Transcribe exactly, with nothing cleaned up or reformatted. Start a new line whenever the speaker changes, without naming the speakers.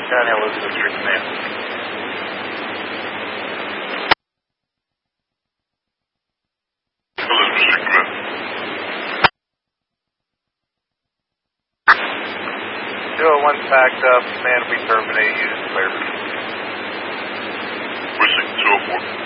County, Elizabeth Street Command.
Elizabeth Street Command.
two oh one's packed up. Man, we terminate. Use clear.
Precinct two oh four.